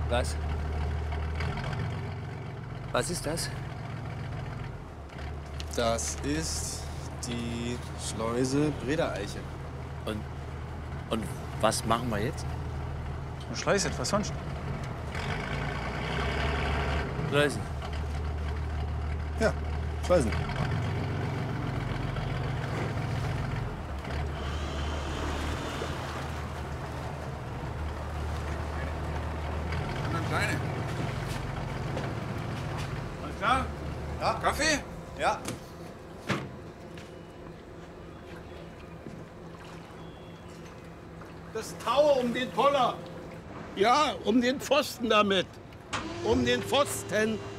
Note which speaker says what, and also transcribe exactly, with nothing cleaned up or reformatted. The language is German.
Speaker 1: Was? Was ist das?
Speaker 2: Das ist die Schleuse Bredereiche.
Speaker 1: Und, und was machen wir jetzt?
Speaker 3: Eine Schleuse, was sonst?
Speaker 1: Schleusen.
Speaker 2: Ja, Schleusen.
Speaker 4: Kleine. Alles klar?
Speaker 2: Ja.
Speaker 4: Kaffee?
Speaker 2: Ja.
Speaker 5: Das Tau um den Poller. Ja, um den Pfosten damit. Um den Pfosten.